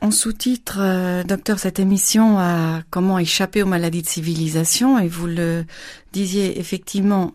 En sous-titre, docteur, cette émission a comment échapper aux maladies de civilisation, et vous le disiez effectivement,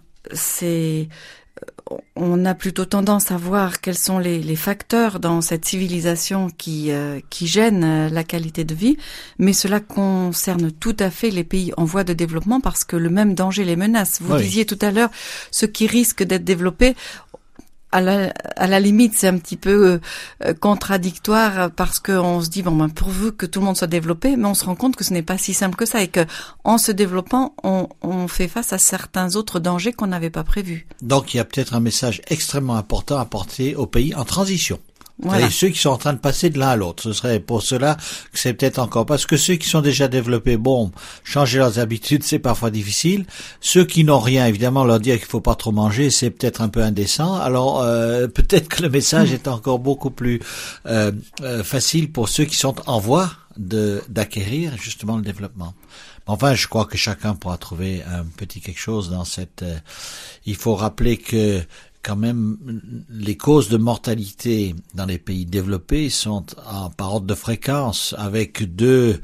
on a plutôt tendance à voir quels sont les facteurs dans cette civilisation qui gênent la qualité de vie, mais cela concerne tout à fait les pays en voie de développement parce que le même danger les menace. Vous disiez tout à l'heure, ce qui risque d'être développé, à la limite, c'est un petit peu contradictoire parce que on se dit pourvu que tout le monde soit développé, mais on se rend compte que ce n'est pas si simple que ça et que en se développant, on fait face à certains autres dangers qu'on n'avait pas prévus. Donc il y a peut-être un message extrêmement important à porter aux pays en transition. Voilà. Et ceux qui sont en train de passer de l'un à l'autre. Ce serait pour cela que c'est peut-être encore, parce que ceux qui sont déjà développés, changer leurs habitudes, c'est parfois difficile. Ceux qui n'ont rien, évidemment, leur dire qu'il faut pas trop manger, c'est peut-être un peu indécent. Alors, peut-être que le message est encore beaucoup plus facile pour ceux qui sont en voie d'acquérir, justement, le développement. Enfin, je crois que chacun pourra trouver un petit quelque chose dans cette, il faut rappeler que, quand même, les causes de mortalité dans les pays développés sont par ordre de fréquence, avec deux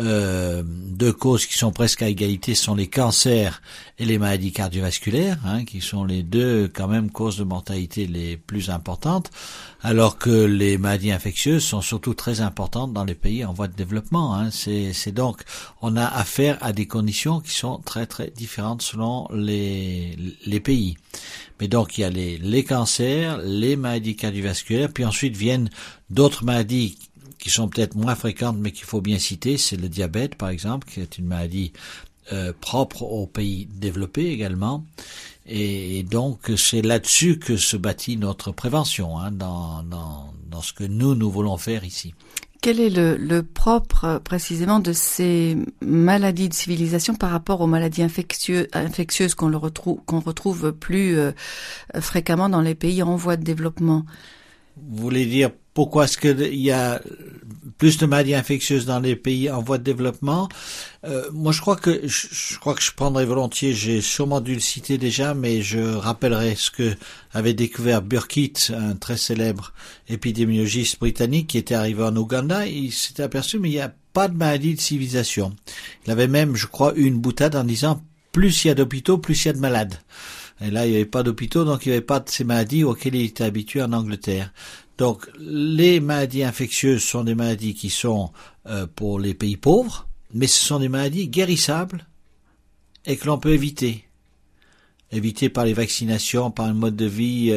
causes qui sont presque à égalité, sont les cancers et les maladies cardiovasculaires, qui sont les deux quand même causes de mortalité les plus importantes, alors que les maladies infectieuses sont surtout très importantes dans les pays en voie de développement. C'est donc, on a affaire à des conditions qui sont très très différentes selon les pays. Mais donc il y a les cancers, les maladies cardiovasculaires, puis ensuite viennent d'autres maladies qui sont peut-être moins fréquentes mais qu'il faut bien citer, c'est le diabète par exemple, qui est une maladie propre aux pays développés également. Et donc c'est là-dessus que se bâtit notre prévention, dans ce que nous voulons faire ici. Quel est le propre précisément de ces maladies de civilisation par rapport aux maladies infectieuses qu'on retrouve plus fréquemment dans les pays en voie de développement? Vous voulez dire pourquoi est-ce qu'il y a plus de maladies infectieuses dans les pays en voie de développement? Moi, je crois que je prendrais volontiers. J'ai sûrement dû le citer déjà, mais je rappellerai ce que avait découvert Burkitt, un très célèbre épidémiologiste britannique qui était arrivé en Ouganda. Il s'était aperçu, mais il n'y a pas de maladie de civilisation. Il avait même, je crois, eu une boutade en disant plus il y a d'hôpitaux, plus il y a de malades. Et là, il n'y avait pas d'hôpitaux, donc il n'y avait pas de ces maladies auxquelles il était habitué en Angleterre. Donc, les maladies infectieuses sont des maladies qui sont pour les pays pauvres, mais ce sont des maladies guérissables et que l'on peut éviter. Éviter par les vaccinations, par un mode de vie.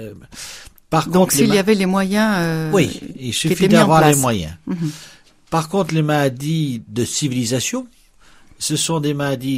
Donc, s'il y avait les moyens, oui, il suffit d'avoir les moyens. Par contre, les maladies de civilisation, ce sont des maladies